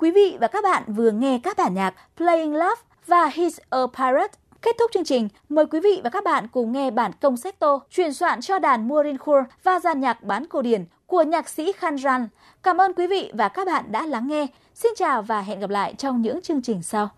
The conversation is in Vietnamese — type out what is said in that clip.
Quý vị và các bạn vừa nghe các bản nhạc Playing Love và He's a Pirate. Kết thúc chương trình, mời quý vị và các bạn cùng nghe bản concerto chuyển soạn cho đàn Maureenkhor và dàn nhạc bán cổ điển của nhạc sĩ Khanjan. Cảm ơn quý vị và các bạn đã lắng nghe. Xin chào và hẹn gặp lại trong những chương trình sau.